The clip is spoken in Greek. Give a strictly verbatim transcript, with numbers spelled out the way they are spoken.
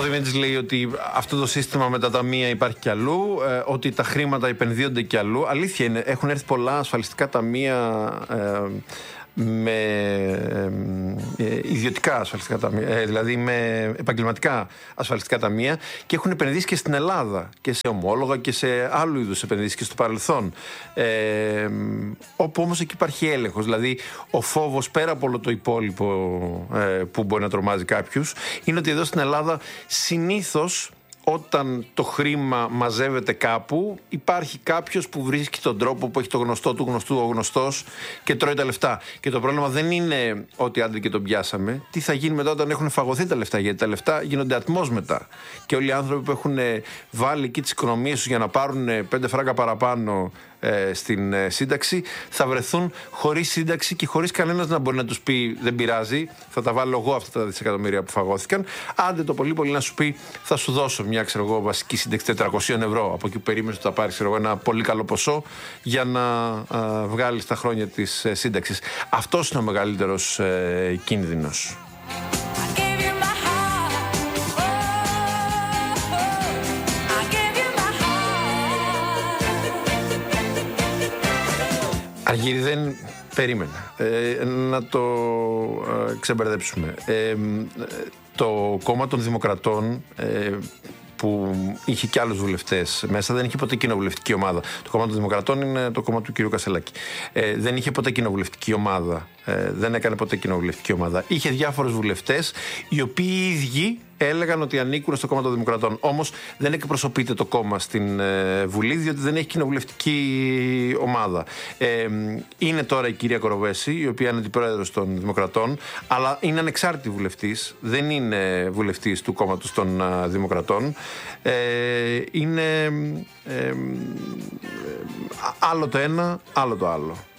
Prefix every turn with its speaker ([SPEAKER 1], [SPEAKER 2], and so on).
[SPEAKER 1] Δημήτρης λέει ότι αυτό το σύστημα με τα ταμεία υπάρχει κι αλλού, ε, ότι τα χρήματα επενδύονται κι αλλού. Αλήθεια είναι, έχουν έρθει πολλά ασφαλιστικά ταμεία ε, με ε, ε, ιδιωτικά ασφαλιστικά ταμεία, ε, δηλαδή με επαγγελματικά ασφαλιστικά ταμεία, και έχουν επενδύσει και στην Ελλάδα και σε ομόλογα και σε άλλου είδους επενδύσεις και στο παρελθόν. Ε, όπου όμως εκεί υπάρχει έλεγχος. Δηλαδή, ο φόβος πέρα από όλο το υπόλοιπο ε, που μπορεί να τρομάζει κάποιους είναι ότι εδώ στην Ελλάδα συνήθως, όταν το χρήμα μαζεύεται κάπου, υπάρχει κάποιος που βρίσκει τον τρόπο, που έχει το γνωστό του γνωστού ο γνωστός και τρώει τα λεφτά. Και το πρόβλημα δεν είναι ότι άντε και τον πιάσαμε. Τι θα γίνει μετά όταν έχουν φαγωθεί τα λεφτά? Γιατί τα λεφτά γίνονται ατμός μετά. Και όλοι οι άνθρωποι που έχουν βάλει εκεί τις οικονομίες τους για να πάρουν πέντε φράγκα παραπάνω ε, στην ε, σύνταξη, θα βρεθούν χωρίς σύνταξη και χωρίς κανένας να μπορεί να τους πει δεν πειράζει, θα τα βάλω εγώ αυτά τα δισεκατομμύρια που φαγώθηκαν. Άντε το πολύ πολύ να σου πει θα σου δώσω μια ξέρω εγώ, βασική σύνταξη τετρακόσια ευρώ, από εκεί που περίμενες ότι θα πάρεις ξέρω, ένα πολύ καλό ποσό για να α, βγάλεις τα χρόνια της ε, σύνταξης. Αυτός είναι ο μεγαλύτερος ε, κίνδυνος. Αργύρι, δεν περίμενα. Ε, να το ε, ξεμπερδέψουμε. Ε, το κόμμα των Δημοκρατών, ε, που είχε και άλλους βουλευτές μέσα, δεν είχε ποτέ κοινοβουλευτική ομάδα. Το κόμμα των Δημοκρατών είναι το κόμμα του κ. Κασελάκη. Ε, δεν είχε ποτέ κοινοβουλευτική ομάδα. Ε, δεν έκανε ποτέ κοινοβουλευτική ομάδα. Είχε διάφορους βουλευτές, οι οποίοι οι ίδιοι έλεγαν ότι ανήκουν στο κόμμα των Δημοκρατών. Όμως δεν εκπροσωπείται το κόμμα στην ε, Βουλή, διότι δεν έχει κοινοβουλευτική ομάδα. Ε, είναι τώρα η κυρία Κοροβέση, η οποία είναι αντιπρόεδρος των Δημοκρατών, αλλά είναι ανεξάρτητη βουλευτής, δεν είναι βουλευτής του κόμματος των ε, Δημοκρατών. Ε, είναι ε, ε, άλλο το ένα, άλλο το άλλο.